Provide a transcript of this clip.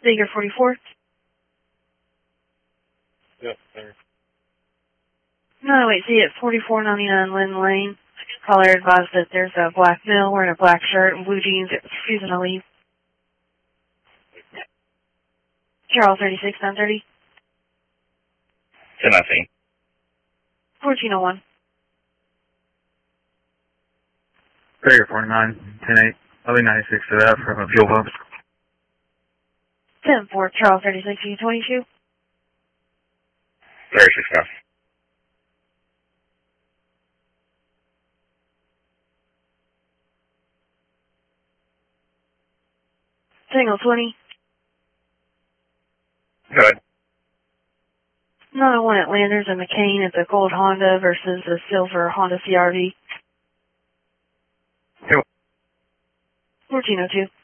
Figure 44. Yep, there. 908Z at 4499 Lynn Lane. Caller advised that there's a black male wearing a black shirt and blue jeans refusing to leave. Charles 36, 930. 1019. 1401. Figure 49, 10-8. I'll be 96 to that from a fuel pump. 10-4, Charles 36, U22. 36 now. Single 20. Go ahead. 901 at Landers and McCain at the gold Honda versus the silver Honda CRV. 1402.